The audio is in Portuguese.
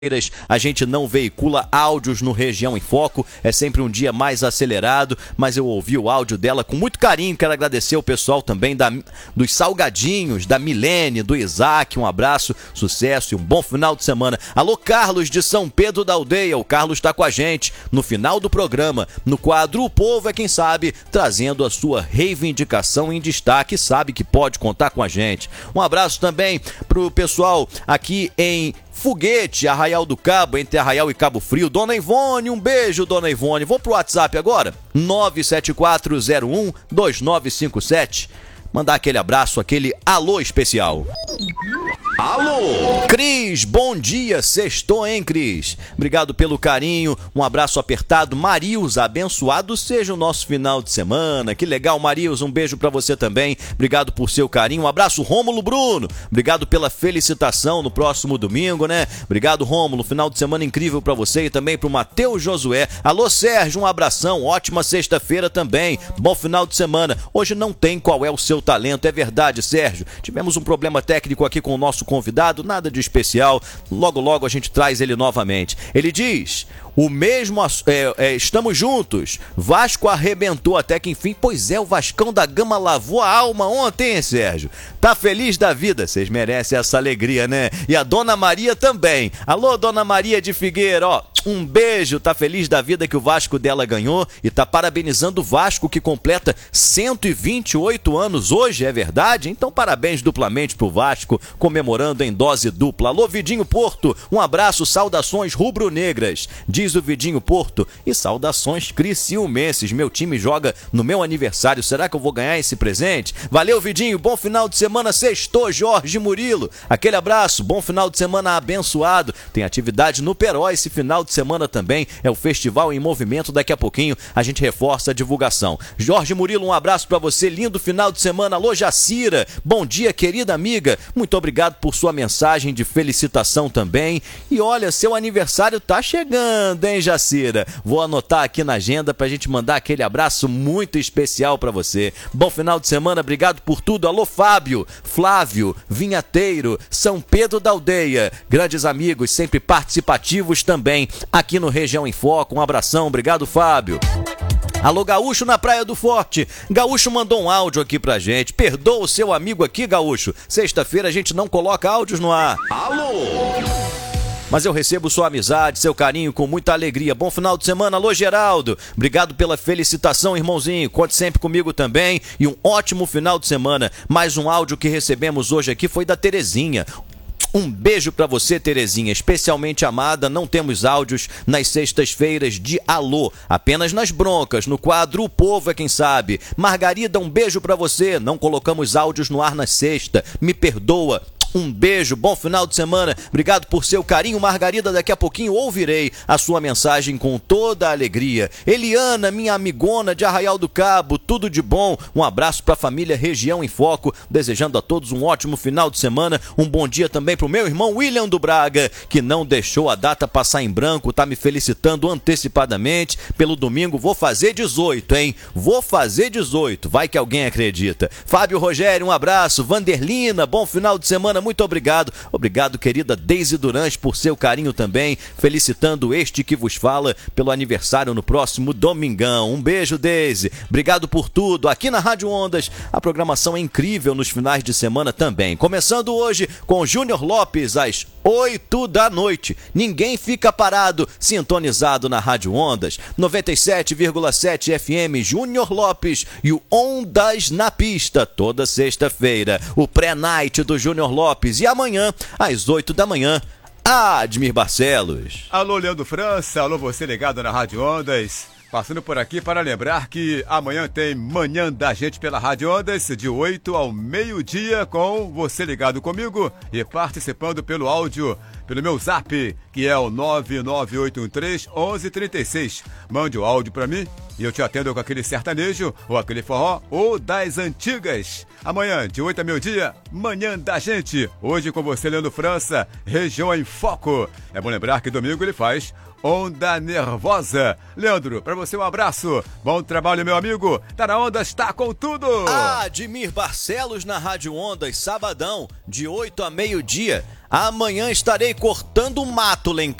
A gente não veicula áudios no Região em Foco, é sempre um dia mais acelerado, mas eu ouvi o áudio dela com muito carinho. Quero agradecer o pessoal também dos Salgadinhos, da Milene, do Isaac. Um abraço, sucesso e um bom final de semana. Alô, Carlos de São Pedro da Aldeia. O Carlos está com a gente no final do programa, no quadro O Povo é Quem Sabe, trazendo a sua reivindicação em destaque. Sabe que pode contar com a gente. Um abraço também pro pessoal aqui em Foguete, Arraial do Cabo, entre Arraial e Cabo Frio. Dona Ivone, um beijo, Dona Ivone. Vou pro WhatsApp agora, 974012957. Mandar aquele abraço, aquele alô especial. Alô! Cris, bom dia, sextou, hein, Cris? Obrigado pelo carinho, um abraço apertado. Marilza, abençoado seja o nosso final de semana. Que legal, Marilza, um beijo pra você também. Obrigado por seu carinho. Um abraço, Rômulo Bruno. Obrigado pela felicitação no próximo domingo, né? Obrigado, Rômulo. Final de semana incrível pra você e também pro Matheus Josué. Alô, Sérgio, um abração. Ótima sexta-feira também. Bom final de semana. Hoje não tem qual é o seu talento, é verdade, Sérgio. Tivemos um problema técnico aqui com o nosso convidado, nada de especial. Logo, logo a gente traz ele novamente. Ele diz: o mesmo, estamos juntos. Vasco arrebentou até que enfim. Pois é, o Vascão da Gama lavou a alma ontem, hein, Sérgio? Tá feliz da vida? Vocês merecem essa alegria, né? E a Dona Maria também. Alô, Dona Maria de Figueira, ó. Um beijo, tá feliz da vida que o Vasco dela ganhou e tá parabenizando o Vasco, que completa 128 anos hoje, é verdade? Então parabéns duplamente pro Vasco, comemorando em dose dupla. Alô, Vidinho Porto, um abraço, saudações rubro-negras, diz o Vidinho Porto, e saudações criciumenses. Meu time joga no meu aniversário, será que eu vou ganhar esse presente? Valeu, Vidinho, bom final de semana, sextou, Jorge Murilo. Aquele abraço, bom final de semana abençoado. Tem atividade no Peró esse final de semana também, é o Festival em Movimento. Daqui a pouquinho a gente reforça a divulgação. Jorge Murilo, um abraço pra você, lindo final de semana. Alô, Jacira, bom dia, querida amiga, muito obrigado por sua mensagem de felicitação também. E olha, seu aniversário tá chegando, hein, Jacira? Vou anotar aqui na agenda pra gente mandar aquele abraço muito especial pra você. Bom final de semana, obrigado por tudo. Alô, Fábio, Flávio, Vinhateiro, São Pedro da Aldeia, grandes amigos, sempre participativos também aqui no Região em Foco. Um abração, obrigado, Fábio. Alô, Gaúcho na Praia do Forte. Gaúcho mandou um áudio aqui pra gente. Perdoa o seu amigo aqui, Gaúcho. Sexta-feira a gente não coloca áudios no ar. Alô! Mas eu recebo sua amizade, seu carinho com muita alegria. Bom final de semana. Alô, Geraldo. Obrigado pela felicitação, irmãozinho. Conte sempre comigo também. E um ótimo final de semana. Mais um áudio que recebemos hoje aqui foi da Terezinha. Um beijo pra você, Terezinha, especialmente amada. Não temos áudios nas sextas-feiras de alô, apenas nas broncas, no quadro O Povo é Quem Sabe. Margarida, um beijo pra você. Não colocamos áudios no ar na sexta, me perdoa. Um beijo, bom final de semana. Obrigado por seu carinho, Margarida. Daqui a pouquinho ouvirei a sua mensagem com toda a alegria. Eliana, minha amigona de Arraial do Cabo, tudo de bom. Um abraço para a família Região em Foco, desejando a todos um ótimo final de semana. Um bom dia também pro meu irmão William do Braga, que não deixou a data passar em branco, tá me felicitando antecipadamente pelo domingo. Vou fazer 18, hein? Vou fazer 18, vai que alguém acredita. Fábio Rogério, um abraço. Vanderlina, bom final de semana. Muito obrigado. Obrigado, querida Deise Durante, por seu carinho também, felicitando este que vos fala pelo aniversário no próximo domingão. Um beijo, Deise. Obrigado por tudo. Aqui na Rádio Ondas, a programação é incrível nos finais de semana também. Começando hoje com Júnior Lopes, às 8 da noite. Ninguém fica parado, sintonizado na Rádio Ondas, 97,7 FM, Júnior Lopes e o Ondas na Pista, toda sexta-feira. O pré-night do Júnior Lopes. E amanhã, às 8 da manhã, Admir Barcelos. Alô, Leandro França, alô, você ligado na Rádio Ondas. Passando por aqui para lembrar que amanhã tem Manhã da Gente pela Rádio Ondas, de 8 ao meio-dia, com você ligado comigo e participando pelo áudio, pelo meu zap, que é o 99813-1136. Mande o áudio para mim e eu te atendo com aquele sertanejo, ou aquele forró, ou das antigas. Amanhã, de 8 a meio-dia, Manhã da Gente. Hoje com você, Leandro França, Região em Foco. É bom lembrar que domingo ele faz Onda Nervosa. Leandro, pra você um abraço. Bom trabalho, meu amigo. Tá na Onda, está com tudo. Admir Barcelos na Rádio Ondas, sabadão, de 8 a meio-dia. Amanhã estarei cortando mato lá em